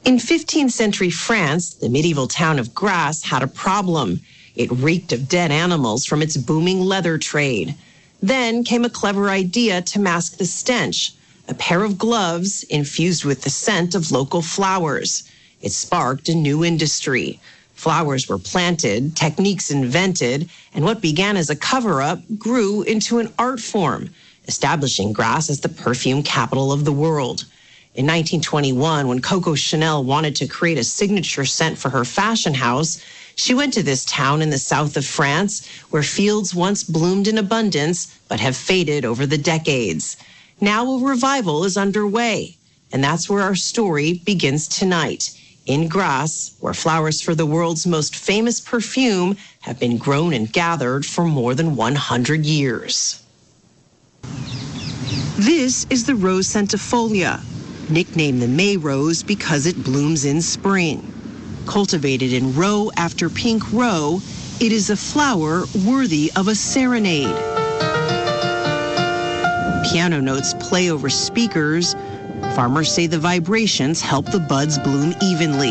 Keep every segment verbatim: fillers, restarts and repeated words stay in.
In fifteenth century France, the medieval town of Grasse had a problem. It reeked of dead animals from its booming leather trade. Then came a clever idea to mask the stench, a pair of gloves infused with the scent of local flowers. It sparked a new industry. Flowers were planted, techniques invented, and what began as a cover-up grew into an art form, establishing Grasse as the perfume capital of the world. In nineteen twenty-one, when Coco Chanel wanted to create a signature scent for her fashion house, she went to this town in the south of France, where fields once bloomed in abundance, but have faded over the decades. Now a revival is underway, and that's where our story begins tonight, in Grasse, where flowers for the world's most famous perfume have been grown and gathered for more than one hundred years. This is the Rose centifolia, nicknamed the May rose because it blooms in spring. Cultivated in row after pink row, it is a flower worthy of a serenade. Piano notes play over speakers. Farmers say the vibrations help the buds bloom evenly.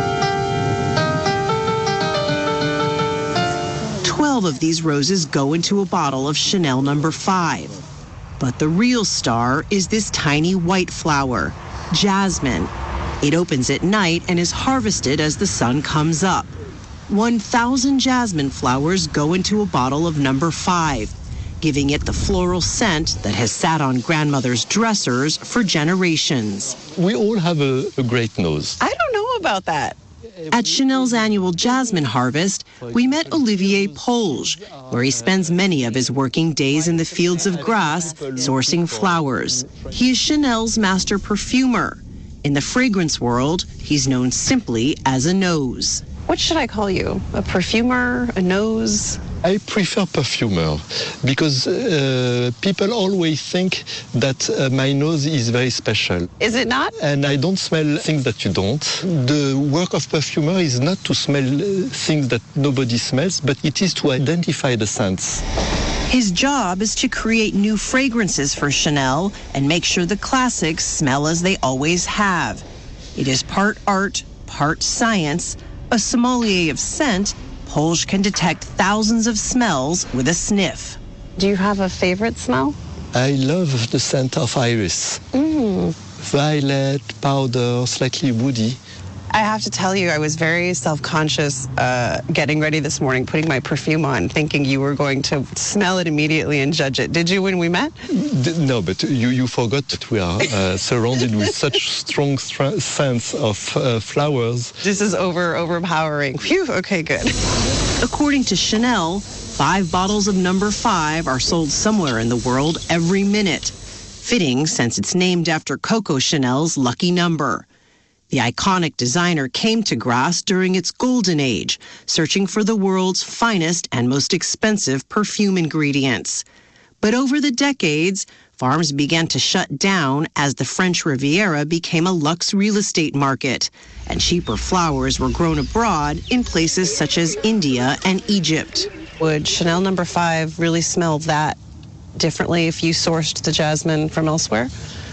Twelve of these roses go into a bottle of Chanel number five. But the real star is this tiny white flower, jasmine. It opens at night and is harvested as the sun comes up. one thousand jasmine flowers go into a bottle of number five, giving it the floral scent that has sat on grandmother's dressers for generations. We all have a, a great nose. I don't know about that. At Chanel's annual Jasmine Harvest, we met Olivier Polge, where he spends many of his working days in the fields of Grasse sourcing flowers. He is Chanel's master perfumer. In the fragrance world, he's known simply as a nose. What should I call you? A perfumer? A nose? I prefer perfumer because uh, people always think that uh, my nose is very special. Is it not? And I don't smell things that you don't. The work of perfumer is not to smell uh, things that nobody smells, but it is to identify the scents. His job is to create new fragrances for Chanel and make sure the classics smell as they always have. It is part art, part science. A sommelier of scent, Polge can detect thousands of smells with a sniff. Do you have a favorite smell? I love the scent of iris. Mm. Violet, powder, slightly woody. I have to tell you, I was very self-conscious uh, getting ready this morning, putting my perfume on, thinking you were going to smell it immediately and judge it. Did you when we met? No, but you, you forgot that we are uh, surrounded with such strong stra- scents of uh, flowers. This is over overpowering. Phew, okay, good. According to Chanel, five bottles of number five are sold somewhere in the world every minute. Fitting, since it's named after Coco Chanel's lucky number. The iconic designer came to Grasse during its golden age, searching for the world's finest and most expensive perfume ingredients. But over the decades, farms began to shut down as the French Riviera became a luxe real estate market, and cheaper flowers were grown abroad in places such as India and Egypt. Would Chanel number five really smell that differently if you sourced the jasmine from elsewhere?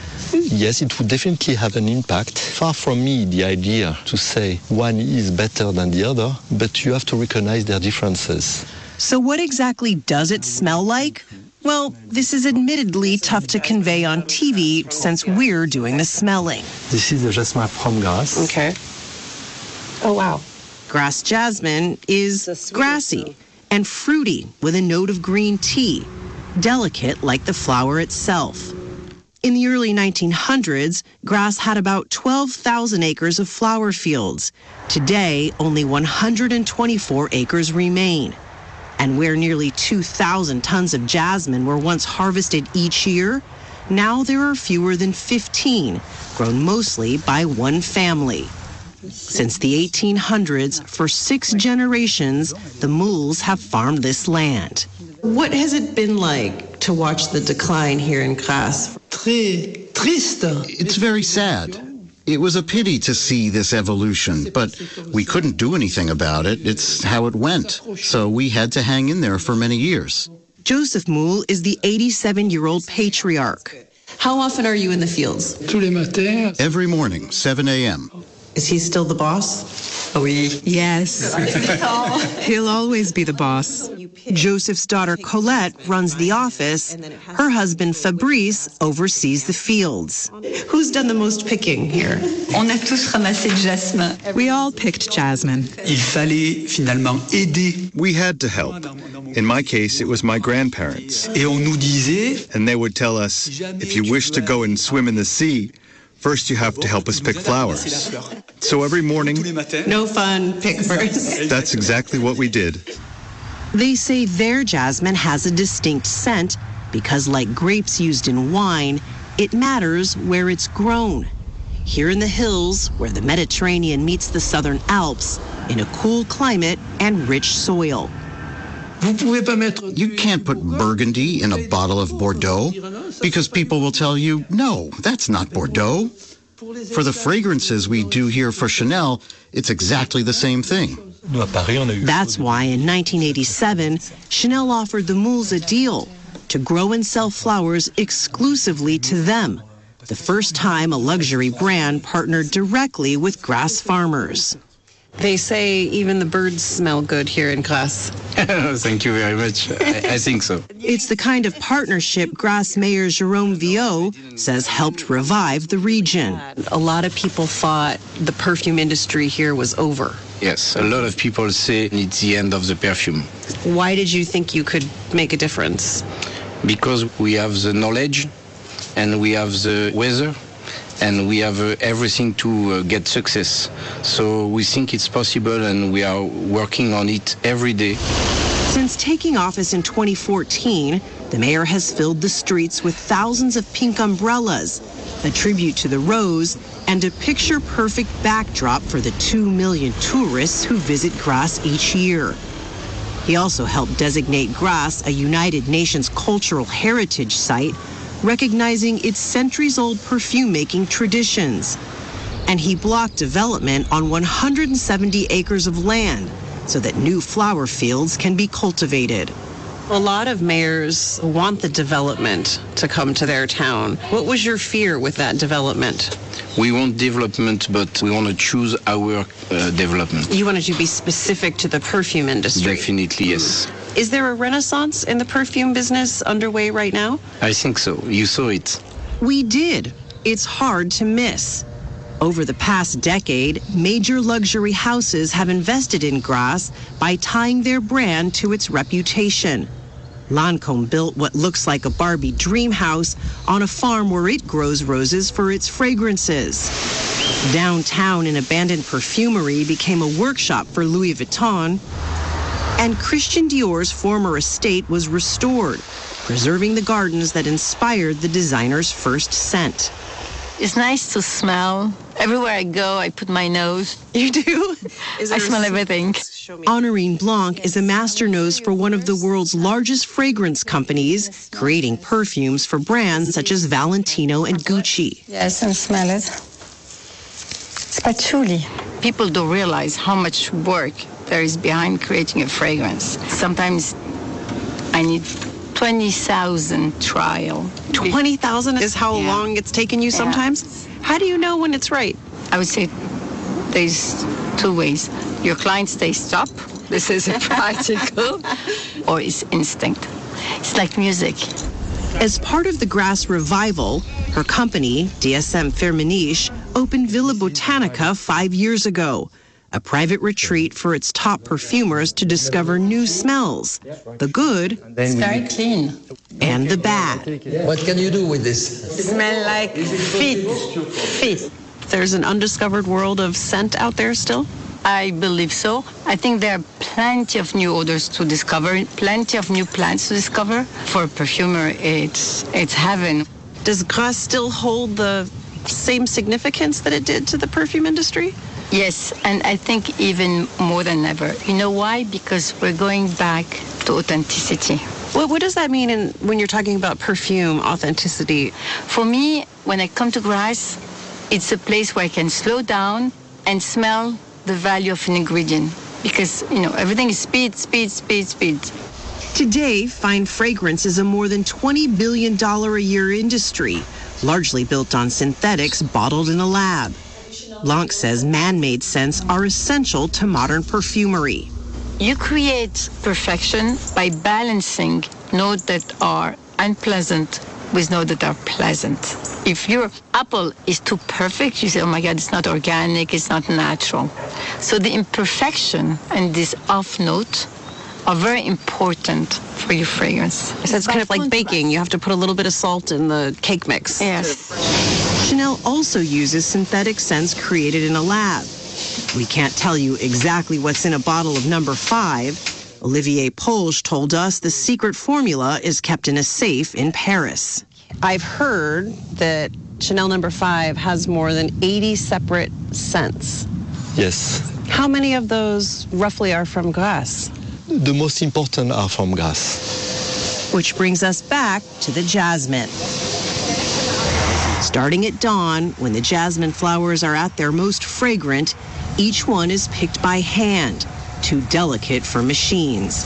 Yes, it would definitely have an impact. Far from me the idea to say one is better than the other, but you have to recognize their differences. So what exactly does it smell like? Well, this is admittedly tough to convey on T V since we're doing the smelling. This is the jasmine from Grasse. Okay. Oh, wow. Grasse jasmine is grassy and fruity with a note of green tea, delicate like the flower itself. In the early nineteen hundreds, Grasse had about twelve thousand acres of flower fields. Today, only one hundred twenty-four acres remain. And where nearly two thousand tons of jasmine were once harvested each year, now there are fewer than fifteen, grown mostly by one family. Since the eighteen hundreds, for six generations, the Moules have farmed this land. What has it been like to watch the decline here in Grasse? Très triste. It's very sad. It was a pity to see this evolution, but we couldn't do anything about it. It's how it went. So we had to hang in there for many years. Joseph Moule is the eighty-seven-year-old patriarch. How often are you in the fields? Every morning, seven a.m. Is he still the boss? Oui. Yes. He'll always be the boss. Joseph's daughter Colette runs the office. Her husband Fabrice oversees the fields. Who's done the most picking here? On a tous ramassé le jasmin. We all picked jasmine. Il fallait finalement aider. We had to help. In my case, it was my grandparents. Et on nous disait, And they would tell us, if you wish to go and swim in the sea, first you have to help us pick flowers. So every morning, No fun, pick first. that's exactly what we did. They say their jasmine has a distinct scent because, like grapes used in wine, it matters where it's grown. Here in the hills, where the Mediterranean meets the southern Alps, in a cool climate and rich soil. You can't put Burgundy in a bottle of Bordeaux because people will tell you, no, that's not Bordeaux. For the fragrances we do here for Chanel, it's exactly the same thing. That's why in nineteen eighty-seven, Chanel offered the Moules a deal to grow and sell flowers exclusively to them, the first time a luxury brand partnered directly with Grasse farmers. They say even the birds smell good here in Grasse. Thank you very much. I, I think so. It's the kind of partnership Grasse Mayor Jérôme Viaud says helped revive the region. A lot of people thought the perfume industry here was over. Yes, a lot of people say it's the end of the perfume. Why did you think you could make a difference? Because we have the knowledge and we have the weather and we have uh, everything to uh, get success. So we think it's possible and we are working on it every day. Since taking office in twenty fourteen, the mayor has filled the streets with thousands of pink umbrellas, a tribute to the rose and a picture-perfect backdrop for the two million tourists who visit Grasse each year. He also helped designate Grasse a United Nations Cultural Heritage Site, recognizing its centuries-old perfume-making traditions. And he blocked development on one hundred seventy acres of land so that new flower fields can be cultivated. A lot of mayors want the development to come to their town. What was your fear with that development? We want development, but we want to choose our uh, development. You wanted to be specific to the perfume industry. Definitely, yes. Is there a renaissance in the perfume business underway right now? I think so. You saw it. We did. It's hard to miss. Over the past decade, major luxury houses have invested in Grasse by tying their brand to its reputation. Lancôme built what looks like a Barbie dream house on a farm where it grows roses for its fragrances. Downtown, an abandoned perfumery became a workshop for Louis Vuitton. And Christian Dior's former estate was restored, preserving the gardens that inspired the designer's first scent. It's nice to smell. Everywhere I go, I put my nose. You do? I smell everything. Honorine Blanc is a master nose for one of the world's largest fragrance companies, creating perfumes for brands such as Valentino and Gucci. Yes, and smell it. It's patchouli. People don't realize how much work there is behind creating a fragrance. Sometimes I need twenty thousand trial. twenty thousand is how Yeah. long it's taken you sometimes? Yeah. How do you know when it's right? I would say there's two ways. Your clients, they stop. This is practical. Or it's instinct. It's like music. As part of the Grasse revival, her company, D S M Firmenich, opened Villa Botanica five years ago, a private retreat for its top perfumers to discover new smells, the good It's very clean. and the bad. What can you do with this? Smell like feet. Feet. There's an undiscovered world of scent out there still? I believe so. I think there are plenty of new odors to discover, plenty of new plants to discover. For a perfumer, it's it's heaven. Does Grasse still hold the same significance that it did to the perfume industry? Yes, and I think even more than ever. You know why? Because we're going back to authenticity. What, what does that mean in, when you're talking about perfume authenticity? For me, when I come to Grasse, it's a place where I can slow down and smell the value of an ingredient. Because, you know, everything is speed, speed, speed, speed. Today, fine fragrance is a more than twenty billion dollars a year industry, largely built on synthetics bottled in a lab. Blanc says man-made scents are essential to modern perfumery. You create perfection by balancing notes that are unpleasant with notes that are pleasant. If your apple is too perfect, you say, oh my God, it's not organic, it's not natural. So the imperfection and this off note are very important for your fragrance. So it's kind of like baking. You have to put a little bit of salt in the cake mix. Yes. Chanel also uses synthetic scents created in a lab. We can't tell you exactly what's in a bottle of number five. Olivier Polge told us the secret formula is kept in a safe in Paris. I've heard that Chanel number five has more than eighty separate scents. Yes. How many of those roughly are from Grasse? The most important are from Grasse. Which brings us back to the jasmine. Starting at dawn, when the jasmine flowers are at their most fragrant, each one is picked by hand, too delicate for machines.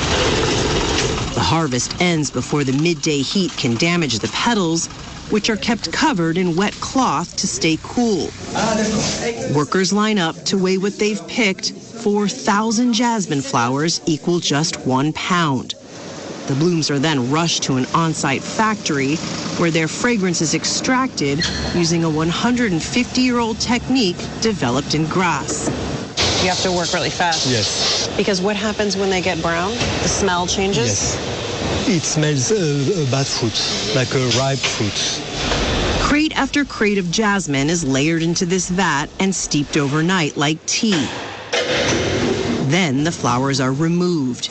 The harvest ends before the midday heat can damage the petals, which are kept covered in wet cloth to stay cool. Workers line up to weigh what they've picked. four thousand jasmine flowers equal just one pound. The blooms are then rushed to an on-site factory where their fragrance is extracted using a one hundred fifty-year-old technique developed in Grasse. You have to work really fast. Yes. Because what happens when they get brown? The smell changes? Yes. It smells uh, a bad fruit, like a ripe fruit. Crate after crate of jasmine is layered into this vat and steeped overnight like tea. Then the flowers are removed.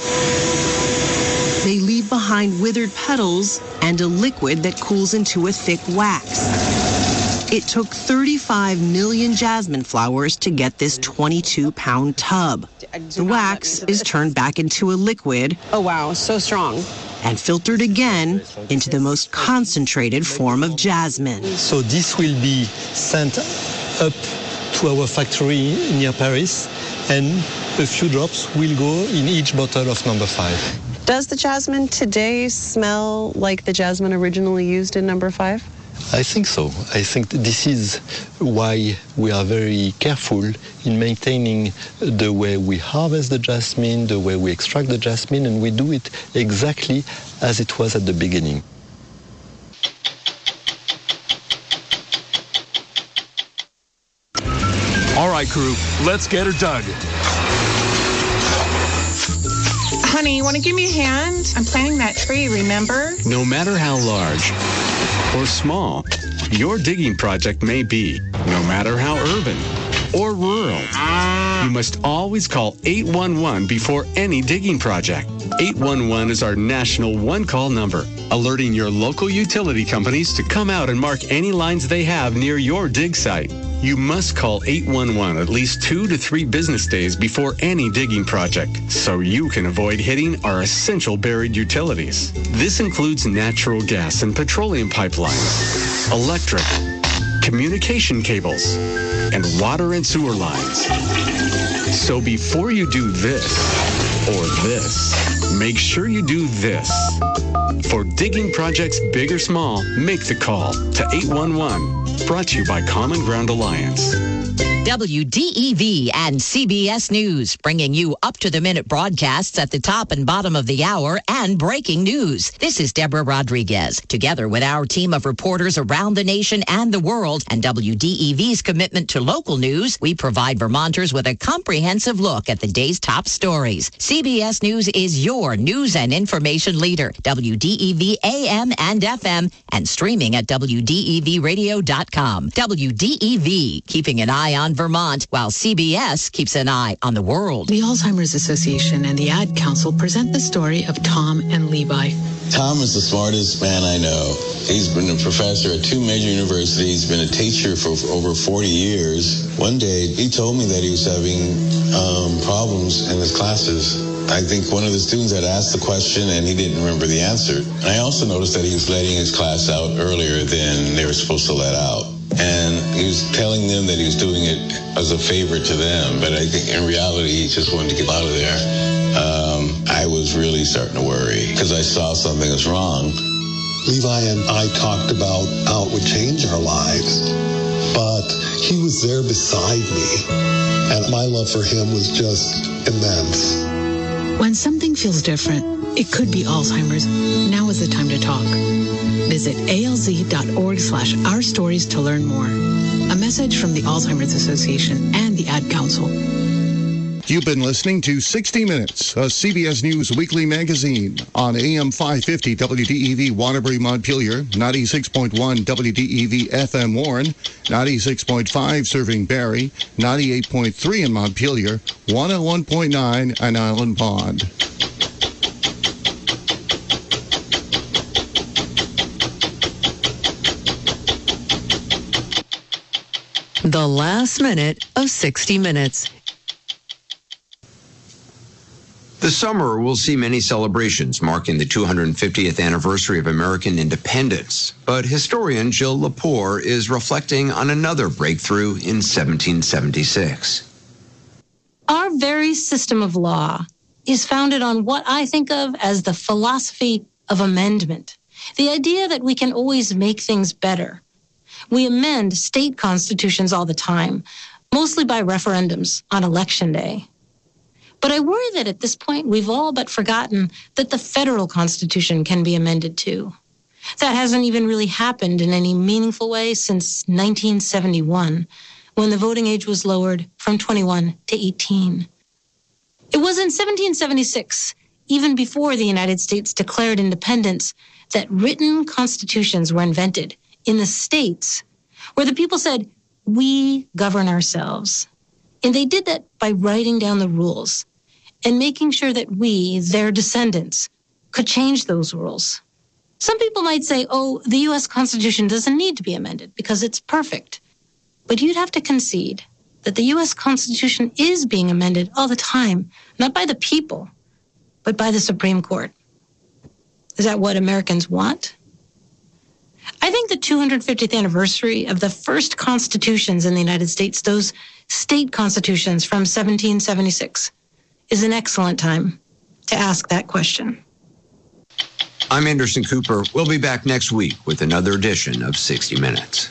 They leave behind withered petals and a liquid that cools into a thick wax. It took thirty-five million jasmine flowers to get this twenty-two pound tub. The wax is turned back into a liquid. Oh wow, so strong. And filtered again into the most concentrated form of jasmine. So this will be sent up to our factory near Paris, and a few drops will go in each bottle of number five. Does the jasmine today smell like the jasmine originally used in number five? I think so. I think this is why we are very careful in maintaining the way we harvest the jasmine, the way we extract the jasmine, and we do it exactly as it was at the beginning. All right, crew, let's get her dug. Honey, you want to give me a hand? I'm planting that tree, remember? No matter how large or small your digging project may be, no matter how urban or rural, you must always call eight one one before any digging project. eight one one is our national one-call number, alerting your local utility companies to come out and mark any lines they have near your dig site. You must call eight one one at least two to three business days before any digging project so you can avoid hitting our essential buried utilities. This includes natural gas and petroleum pipelines, electric, communication cables, and water and sewer lines. So before you do this or this, make sure you do this. For digging projects big or small, make the call to eight one one. Brought to you by Common Ground Alliance. W D E V and C B S News, bringing you up-to-the-minute broadcasts at the top and bottom of the hour and breaking news. This is Deborah Rodriguez, together with our team of reporters around the nation and the world, and W D E V's commitment to local news. We provide Vermonters with a comprehensive look at the day's top stories. C B S News is your news and information leader. W D E V A M and F M, and streaming at W D E V radio dot com. W D E V, keeping an eye on Vermont, while C B S keeps an eye on the world. The Alzheimer's Association and the Ad Council present the story of Tom and Levi. Tom is the smartest man I know. He's been a professor at two major universities, been a teacher for over forty years. One day, he told me that he was having um, problems in his classes. I think one of the students had asked the question and he didn't remember the answer. And I also noticed that he was letting his class out earlier than they were supposed to let out. And he was telling them that he was doing it as a favor to them, but I think in reality he just wanted to get out of there. Um, I was really starting to worry because I saw something was wrong. Levi and I talked about how it would change our lives, but he was there beside me, and my love for him was just immense. When something feels different, it could be Alzheimer's. Now is the time to talk. Visit alz.org slash our stories to learn more. A message from the Alzheimer's Association and the Ad Council. You've been listening to sixty minutes, a C B S News weekly magazine on A M five fifty W D E V Waterbury Montpelier, ninety-six point one W D E V F M Warren, ninety-six point five serving Barrie, ninety-eight point three in Montpelier, one oh one point nine in Island Pond. The last minute of sixty minutes. The summer will see many celebrations marking the two hundred fiftieth anniversary of American independence, but historian Jill Lepore is reflecting on another breakthrough in seventeen seventy-six. Our very system of law is founded on what I think of as the philosophy of amendment, the idea that we can always make things better. We amend state constitutions all the time, mostly by referendums on Election Day. But I worry that at this point, we've all but forgotten that the federal Constitution can be amended too. That hasn't even really happened in any meaningful way since nineteen seventy-one, when the voting age was lowered from twenty-one to eighteen. It was in seventeen seventy-six, even before the United States declared independence, that written constitutions were invented in the states, where the people said, we govern ourselves. And they did that by writing down the rules and making sure that we, their descendants, could change those rules. Some people might say, oh, the U S Constitution doesn't need to be amended because it's perfect. But you'd have to concede that the U S Constitution is being amended all the time, not by the people, but by the Supreme Court. Is that what Americans want? I think the two hundred fiftieth anniversary of the first constitutions in the United States, those state constitutions from seventeen seventy-six, is an excellent time to ask that question. I'm Anderson Cooper. We'll be back next week with another edition of sixty minutes.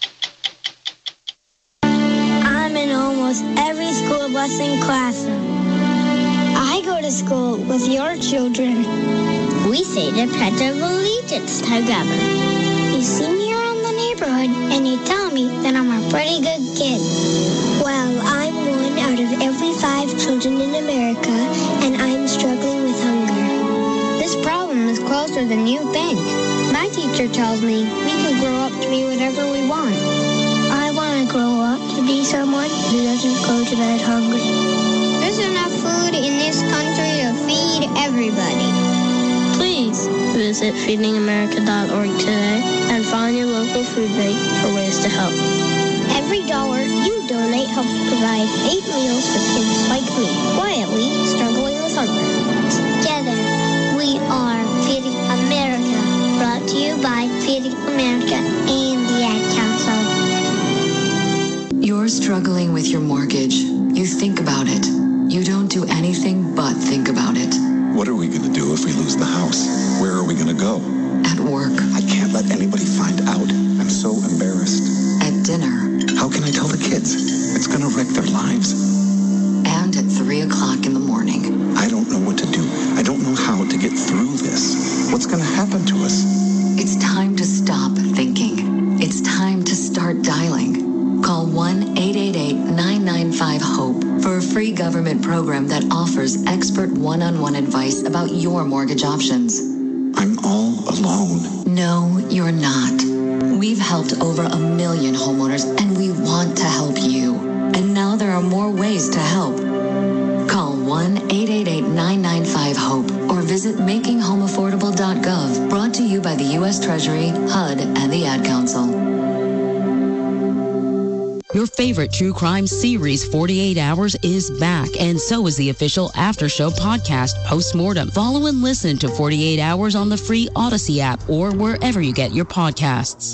I'm in almost every school bus and classroom. I go to school with your children. We say the Pledge of Allegiance together. You see me around the neighborhood, and you tell me that I'm a pretty good kid. Well, I'm one out of every five children in America, and I'm struggling with hunger. This problem is closer than you think. My teacher tells me we can grow up to be whatever we want. I want to grow up to be someone who doesn't go to bed hungry. There's enough food in this country to feed everybody. Please visit feeding america dot org today and find your local food bank for ways to help. Every dollar you donate helps provide eight meals for kids like me, quietly struggling with hunger. Together, we are Feeding America, brought to you by Feeding America and the Ad Council. You're struggling with your mortgage. You think about it. You don't do anything but think about it. What are we going to do if we lose the house? Where are we going to go? At work. I can't let anybody find out. I'm so embarrassed. At dinner. How can I tell the kids? It's going to wreck their lives. And at three o'clock in the morning. I don't know what to do. I don't know how to get through this. What's going to happen to us? It's time to stop thinking. It's time to start dialing. Call one eight eight eight, nine nine five, HOPE for a free government program that offers expert one-on-one advice about your mortgage options. I'm all alone. No, you're not. We've helped over a million homeowners, and we want to help you. And now there are more ways to help. Call one eight eight eight, nine nine five, HOPE or visit making home affordable dot gov, brought to you by the U S Treasury, H U D, and the Ad Council. Your favorite true crime series, forty-eight hours, is back, and so is the official After Show podcast, Postmortem. Follow and listen to forty-eight hours on the free Odyssey app or wherever you get your podcasts.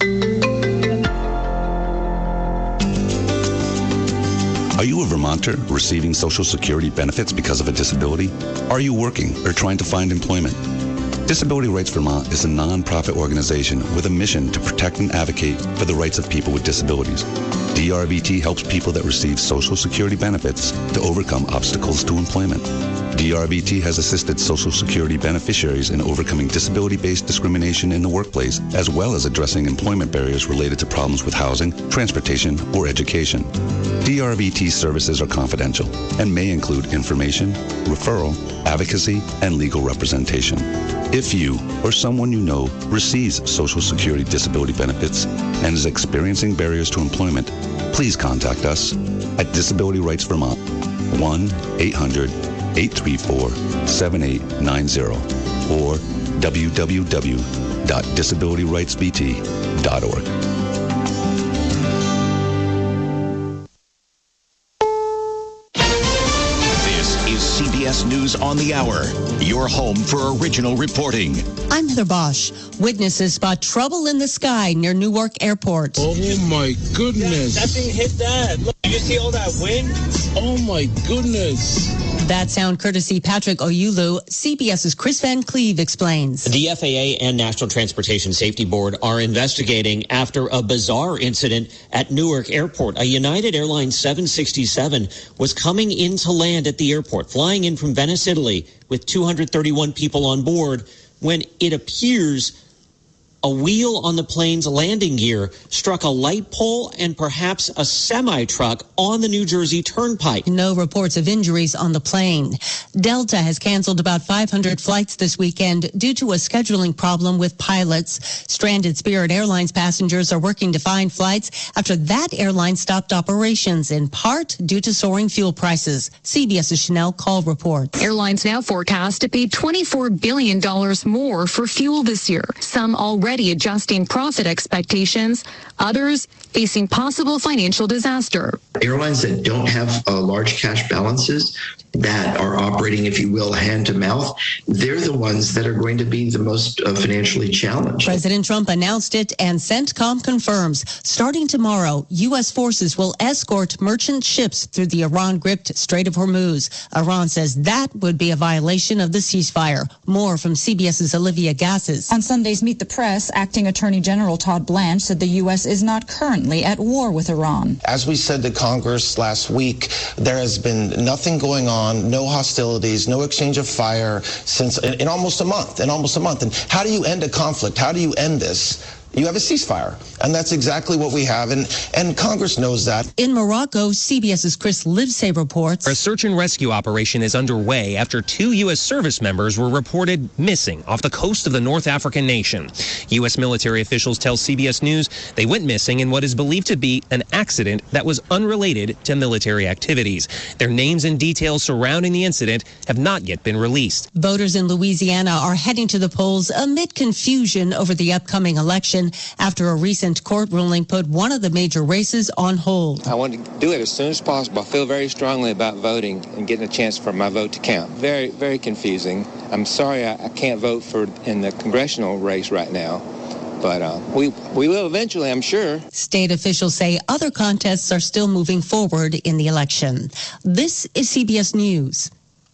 Are you a Vermonter receiving Social Security benefits because of a disability? Are you working or trying to find employment? Disability Rights Vermont is a non-profit organization with a mission to protect and advocate for the rights of people with disabilities. D R V T helps people that receive Social Security benefits to overcome obstacles to employment. D R V T has assisted Social Security beneficiaries in overcoming disability-based discrimination in the workplace, as well as addressing employment barriers related to problems with housing, transportation, or education. D R V T services are confidential and may include information, referral, advocacy, and legal representation. If you or someone you know receives Social Security disability benefits and is experiencing barriers to employment, please contact us at Disability Rights Vermont, one eight hundred eight three four seven eight nine zero or w w w dot disability rights v t dot org. C B S News on the Hour, your home for original reporting. I'm Heather Bosch. Witnesses spot trouble in the sky near Newark Airport. Oh, my goodness. That thing hit that. Look, you see all that wind? Oh, my goodness. That sound courtesy Patrick Oyulu. CBS's Chris Van Cleve explains. The F A A and National Transportation Safety Board are investigating after a bizarre incident at Newark Airport. A United Airlines seven sixty-seven was coming in to land at the airport, flying in from Venice, Italy, with two hundred thirty-one people on board, when it appears a wheel on the plane's landing gear struck a light pole and perhaps a semi-truck on the New Jersey Turnpike. No reports of injuries on the plane. Delta has canceled about five hundred flights this weekend due to a scheduling problem with pilots. Stranded Spirit Airlines passengers are working to find flights after that airline stopped operations, in part due to soaring fuel prices. CBS's Chanel Call reports. Airlines now forecast to pay twenty-four billion dollars more for fuel this year. Some already adjusting profit expectations, others facing possible financial disaster. Airlines that don't have uh, large cash balances, that are operating, if you will, hand to mouth, they're the ones that are going to be the most uh, financially challenged. President Trump announced it, and CENTCOM confirms starting tomorrow, U S forces will escort merchant ships through the Iran-gripped Strait of Hormuz. Iran says that would be a violation of the ceasefire. More from CBS's Olivia Gasses. On Sunday's Meet the Press, Acting Attorney General Todd Blanche said the U S is not currently at war with Iran. As we said to Congress last week, there has been nothing going on, no hostilities, no exchange of fire since in, in almost a month, in almost a month. And how do you end a conflict? How do you end this? You have a ceasefire, and that's exactly what we have, and, and Congress knows that. In Morocco, CBS's Chris Livesay reports. A search and rescue operation is underway after two U S service members were reported missing off the coast of the North African nation. U S military officials tell C B S News they went missing in what is believed to be an accident that was unrelated to military activities. Their names and details surrounding the incident have not yet been released. Voters in Louisiana are heading to the polls amid confusion over the upcoming election after a recent court ruling put one of the major races on hold. I want to do it as soon as possible. I feel very strongly about voting and getting a chance for my vote to count. Very, very confusing. I'm sorry I, I can't vote for in the congressional race right now, but uh, we we will eventually, I'm sure. State officials say other contests are still moving forward in the election. This is C B S News.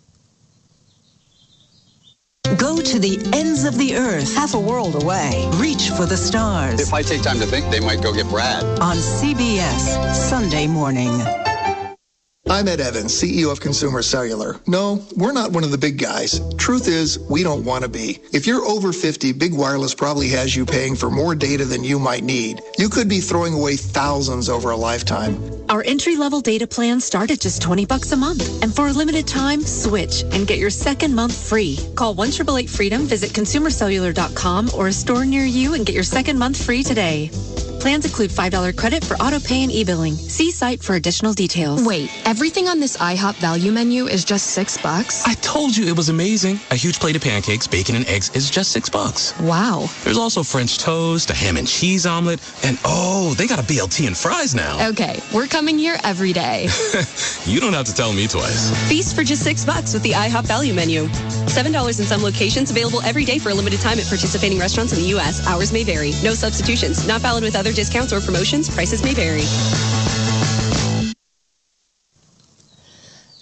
Go to the ends of the earth, half a world away. Reach for the stars. If I take time to think, they might go get Brad. On C B S, Sunday morning. I'm Ed Evans, C E O of Consumer Cellular. No, we're not one of the big guys. Truth is, we don't want to be. If you're over fifty, Big Wireless probably has you paying for more data than you might need. You could be throwing away thousands over a lifetime. Our entry-level data plans start at just twenty bucks a month. And for a limited time, switch and get your second month free. Call one eight eight eight freedom, visit consumer cellular dot com or a store near you and get your second month free today. Plans include five dollars credit for auto pay and e-billing. See site for additional details. Wait, everything on this IHOP value menu is just six bucks? I told you it was amazing. A huge plate of pancakes, bacon, and eggs is just six bucks. Wow. There's also French toast, a ham and cheese omelet, and oh, they got a B L T and fries now. Okay, we're coming here every day. You don't have to tell me twice. Feast for just six bucks with the IHOP value menu. seven dollars in some locations, available every day for a limited time at participating restaurants in the U S. Hours may vary. No substitutions. Not valid with other discounts or promotions. Prices may vary.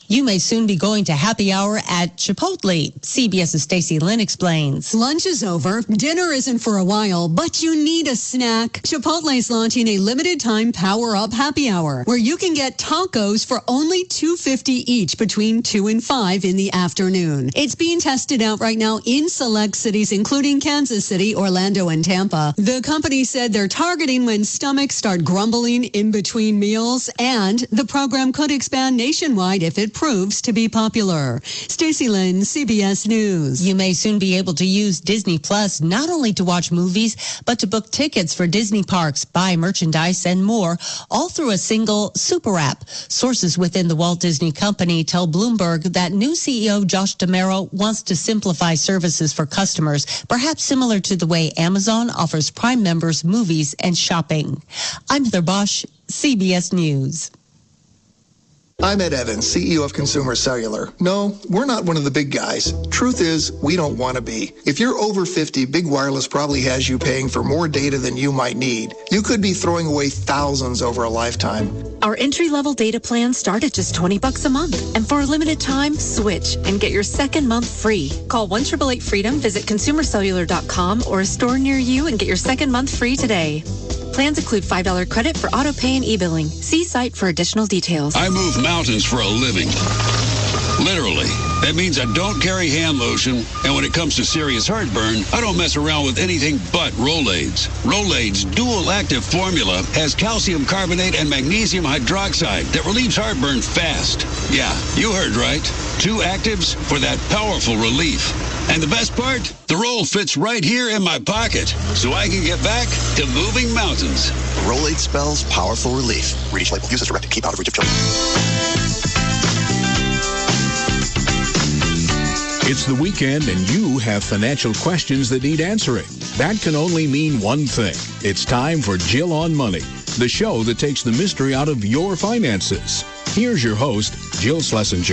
You may soon be going to happy hour at Chipotle. CBS's Stacey Lynn explains. Lunch is over. Dinner isn't for a while, but you need a snack. Chipotle is launching a limited time Power Up Happy Hour, where you can get tacos for only two dollars and fifty cents each between two and five in the afternoon. It's being tested out right now in select cities, including Kansas City, Orlando, and Tampa. The company said they're targeting when stomachs start grumbling in between meals, and the program could expand nationwide if it proves to be popular. Stacey Lynn, C B S News. You may soon be able to use Disney Plus not only to watch movies, but to book tickets for Disney parks, buy merchandise, and more, all through a single super app. Sources within the Walt Disney Company tell Bloomberg that new C E O Josh D'Amaro wants to simplify services for customers, perhaps similar to the way Amazon offers Prime members movies and shopping. I'm Heather Bosch, C B S News. I'm Ed Evans, C E O of Consumer Cellular. No, we're not one of the big guys. Truth is, we don't want to be. If you're over fifty, Big Wireless probably has you paying for more data than you might need. You could be throwing away thousands over a lifetime. Our entry-level data plans start at just twenty bucks a month. And for a limited time, switch and get your second month free. Call one eight eight eight freedom, visit consumer cellular dot com or a store near you and get your second month free today. Plans include five dollars credit for auto pay and e-billing. See site for additional details. I move mountains for a living. Literally. That means I don't carry hand lotion, and when it comes to serious heartburn, I don't mess around with anything but Rolaids. Rolaids' dual-active formula has calcium carbonate and magnesium hydroxide that relieves heartburn fast. Yeah, you heard right. Two actives for that powerful relief. And the best part? The roll fits right here in my pocket, so I can get back to moving mountains. Rolade spells powerful relief. Read each label. Use as directed. Keep out of reach of children. It's the weekend and you have financial questions that need answering. That can only mean one thing. It's time for Jill on Money, the show that takes the mystery out of your finances. Here's your host, Jill Schlesinger.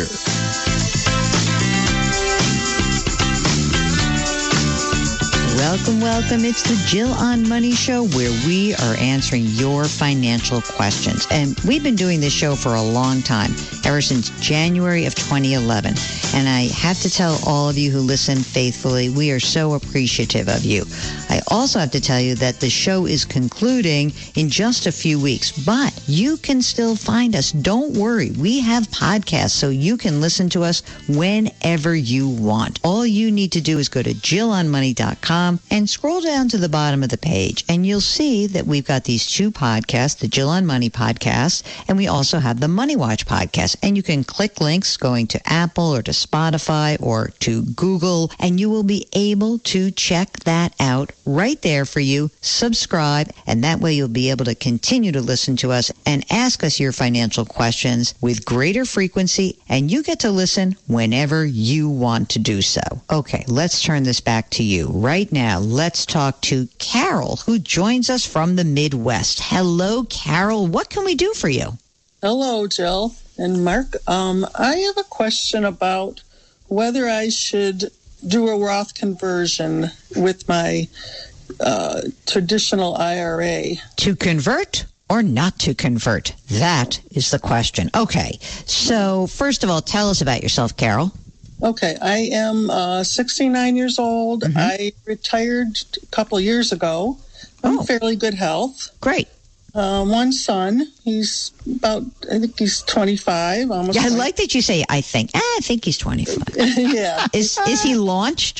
Welcome, welcome. It's the Jill on Money Show, where we are answering your financial questions. And we've been doing this show for a long time, ever since January of twenty eleven. And I have to tell all of you who listen faithfully, we are so appreciative of you. I also have to tell you that the show is concluding in just a few weeks, but you can still find us. Don't worry. We have podcasts, so you can listen to us whenever you want. All you need to do is go to jill on money dot com and scroll down to the bottom of the page, and you'll see that we've got these two podcasts, the Jill on Money podcast, and we also have the Money Watch podcast. And you can click links going to Apple or to Spotify or to Google, and you will be able to check that out right there for you. Subscribe, and that way you'll be able to continue to listen to us and ask us your financial questions with greater frequency, and you get to listen whenever you want to do so. Okay, let's turn this back to you. Right now, let's talk to Carol, who joins us from the Midwest. Hello, Carol. What can we do for you? Hello, Jill and Mark. Um, I have a question about whether I should do a Roth conversion with my uh, traditional I R A. To convert or not to convert? That is the question. Okay. So first of all, tell us about yourself, Carol. Okay. I am uh, sixty-nine years old. Mm-hmm. I retired a couple years ago. I'm oh. in fairly good health. Great. Uh, one son. He's about, I think he's twenty-five. Almost. Yeah, I like that you say, I think. Ah, I think he's twenty-five. Yeah. Is is he launched?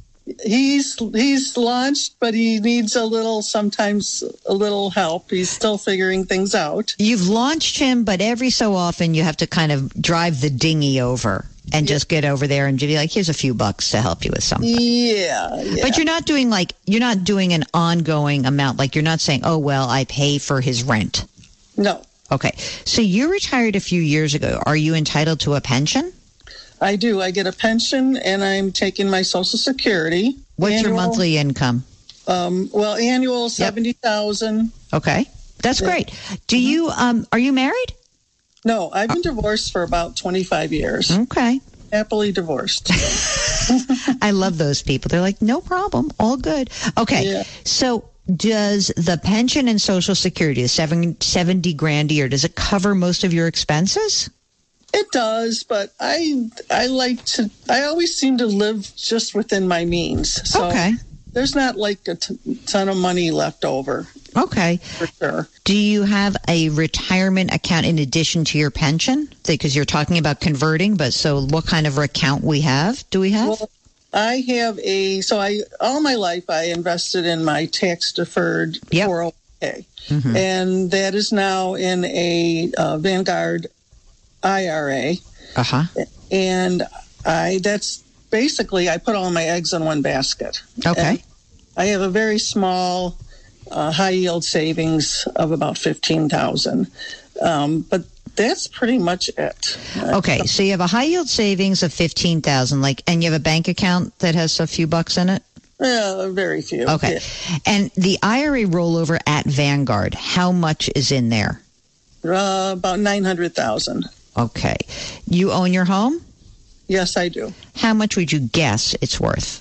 He's he's launched, but he needs a little, sometimes a little help. He's still figuring things out. You've launched him, but every so often you have to kind of drive the dinghy over and yeah. just get over there and be like, here's a few bucks to help you with something. Yeah, yeah. But you're not doing like, you're not doing an ongoing amount. Like you're not saying, oh, well, I pay for his rent. No. Okay. So you retired a few years ago. Are you entitled to a pension? I do. I get a pension, and I'm taking my Social Security. What's annual, your monthly income? Um, well, annual seventy thousand. Okay, that's yeah. great. Do mm-hmm. you um are you married? No, I've been divorced for about twenty-five years. Okay, happily divorced. I love those people. They're like, no problem, all good. Okay, yeah. So does the pension and Social Security, the seven, seventy grand a year, does it cover most of your expenses? It does, but I I like to, I always seem to live just within my means. So okay. There's not like a t- ton of money left over. Okay. For sure. Do you have a retirement account in addition to your pension? Because you're talking about converting, but so what kind of account we have? Do we have? Well, I have a, so I, all my life I invested in my tax deferred yep. four oh one k. Mm-hmm. And that is now in a uh, Vanguard I R A. Uh-huh. And I, that's basically, I put all my eggs in one basket. Okay. And I have a very small uh, high yield savings of about fifteen thousand. Um, but that's pretty much it. Okay. So you have a high yield savings of fifteen thousand, like, and you have a bank account that has a few bucks in it? Uh, very few. Okay. Yeah. And the I R A rollover at Vanguard, how much is in there? Uh, about nine hundred thousand. Okay. You own your home? Yes, I do. How much would you guess it's worth?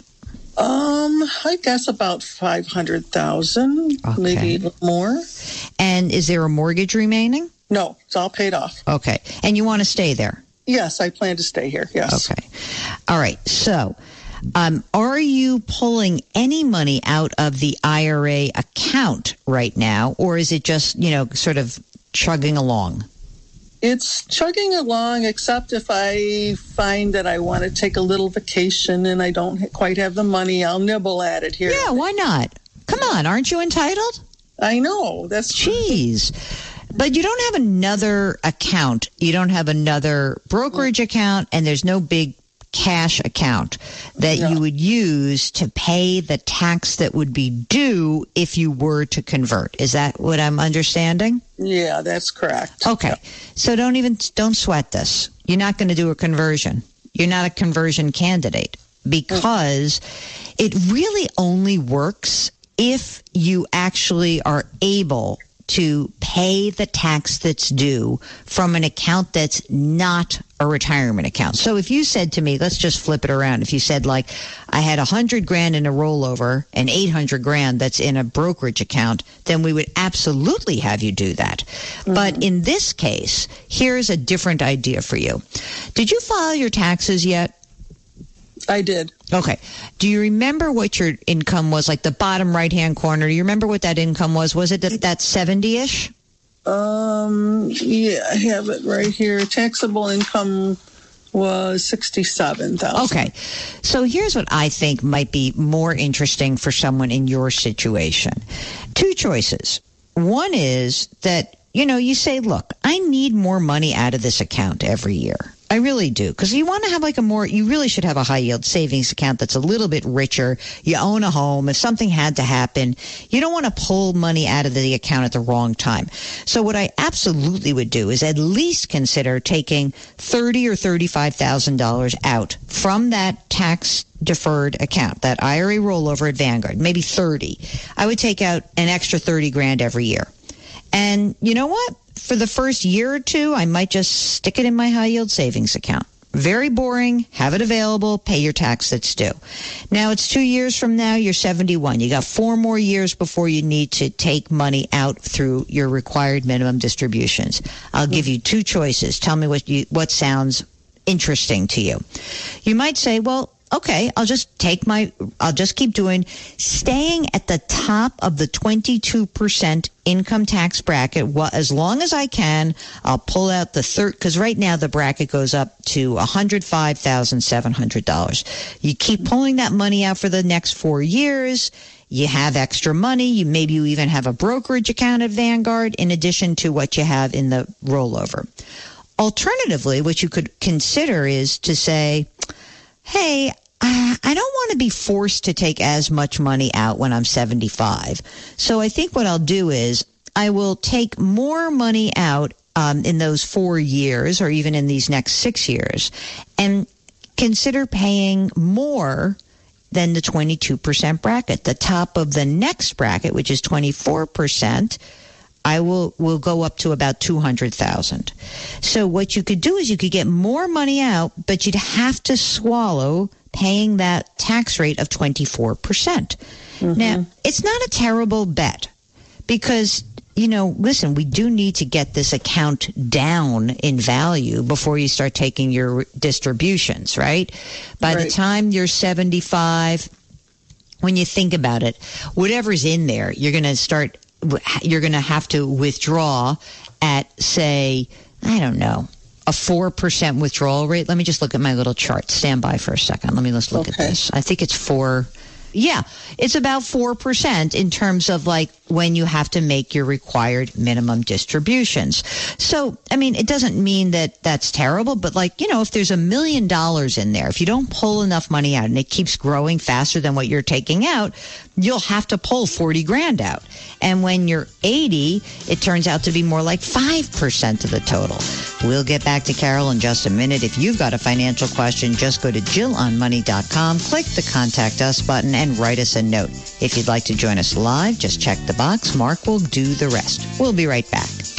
Um, I guess about five hundred thousand, okay. Maybe a little more. And is there a mortgage remaining? No, it's all paid off. Okay. And you want to stay there? Yes, I plan to stay here. Yes. Okay. All right. So, um, are you pulling any money out of the I R A account right now, or is it just, you know, sort of chugging along? It's chugging along, except if I find that I want to take a little vacation and I don't quite have the money, I'll nibble at it here. Yeah, why not? Come on, aren't you entitled? I know. That's Jeez. But you don't have another account. You don't have another brokerage account, and there's no big cash account that no. you would use to pay the tax that would be due if you were to convert. Is that what I'm understanding? Yeah, that's correct. Okay. Yeah. So don't even, don't sweat this. You're not going to do a conversion. You're not a conversion candidate because mm. it really only works if you actually are able to pay the tax that's due from an account that's not a retirement account. So if you said to me, let's just flip it around. If you said, like, I had a hundred grand in a rollover and eight hundred grand that's in a brokerage account, then we would absolutely have you do that. Mm-hmm. But in this case, here's a different idea for you. Did you file your taxes yet? I did. Okay. Do you remember what your income was, like the bottom right-hand corner? Do you remember what that income was? Was it that, that seventy-ish? Um, yeah, I have it right here. Taxable income was sixty-seven thousand. Okay. So here's what I think might be more interesting for someone in your situation. Two choices. One is that, you know, you say, look, I need more money out of this account every year. I really do. Because you want to have like a more, you really should have a high yield savings account that's a little bit richer. You own a home. If something had to happen, you don't want to pull money out of the account at the wrong time. So what I absolutely would do is at least consider taking thirty thousand dollars or thirty-five thousand dollars out from that tax deferred account, that I R A rollover at Vanguard, maybe thirty. I would take out an extra thirty grand every year. And you know what? For the first year or two, I might just stick it in my high yield savings account. Very boring. Have it available. Pay your tax that's due. Now it's two years from now. You're seventy-one. You got four more years before you need to take money out through your required minimum distributions. I'll give you two choices. Tell me what you, what sounds interesting to you. You might say, well, okay, I'll just take my, I'll just keep doing, staying at the top of the twenty-two percent income tax bracket. Well, as long as I can, I'll pull out the third, because right now the bracket goes up to one hundred five thousand seven hundred dollars. You keep pulling that money out for the next four years. You have extra money. You maybe you even have a brokerage account at Vanguard in addition to what you have in the rollover. Alternatively, what you could consider is to say, hey, I don't want to be forced to take as much money out when I'm seventy-five. So I think what I'll do is I will take more money out um, in those four years or even in these next six years and consider paying more than the twenty-two percent bracket. The top of the next bracket, which is twenty-four percent, I will will go up to about two hundred thousand dollars. So what you could do is you could get more money out, but you'd have to swallow paying that tax rate of twenty-four percent. Mm-hmm. Now, it's not a terrible bet because you know, listen, we do need to get this account down in value before you start taking your distributions, right? By Right. the time you're seventy-five, when you think about it, whatever's in there, you're going to start, you're going to have to withdraw at, say, I don't know, a four percent withdrawal rate. Let me just look at my little chart. Stand by for a second. Let me just look Okay. at this. I think it's four. Yeah, it's about four percent in terms of like when you have to make your required minimum distributions. So, I mean, it doesn't mean that that's terrible, but like, you know, if there's a million dollars in there, if you don't pull enough money out and it keeps growing faster than what you're taking out, you'll have to pull forty grand out. And when you're eighty, it turns out to be more like five percent of the total. We'll get back to Carol in just a minute. If you've got a financial question, just go to Jill On Money dot com, click the Contact Us button, and write us a note. If you'd like to join us live, just check the box. Mark will do the rest. We'll be right back.